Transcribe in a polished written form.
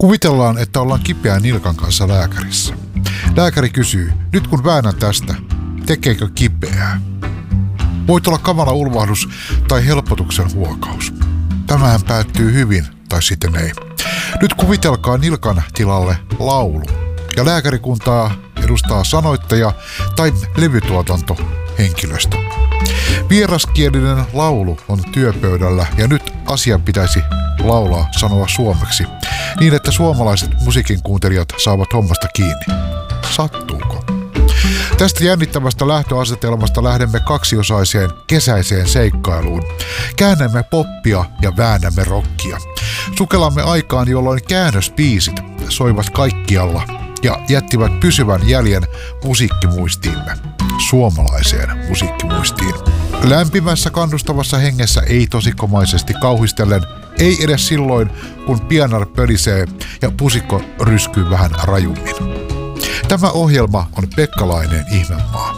Kuvitellaan, että ollaan kipeän nilkan kanssa lääkärissä. Lääkäri kysyy, nyt kun väännän tästä, tekeekö kipeää? Voit olla kamala ulvahdus tai helpotuksen huokaus. Tämähän päättyy hyvin, tai sitten ei. Nyt kuvitelkaa nilkan tilalle laulu. Ja lääkärikuntaa edustaa sanoittaja tai levytuotantohenkilöstö. Vieraskielinen laulu on työpöydällä ja nyt asian pitäisi sanoa suomeksi, niin että suomalaiset musiikin kuuntelijat saavat hommasta kiinni. Sattuuko? Tästä jännittävästä lähtöasetelmasta lähdemme kaksiosaiseen kesäiseen seikkailuun. Käännämme poppia ja väännämme rockia. Sukellamme aikaan, jolloin käännösbiisit soivat kaikkialla ja jättivät pysyvän jäljen musiikkimuistiimme. Suomalaiseen musiikkimuistiin. Lämpimässä kannustavassa hengessä ei tosikomaisesti kauhistellen, ei edes silloin, kun pianar pölisee ja pusikko ryskyy vähän rajummin. Tämä ohjelma on Pekkalainen Ihmemaa.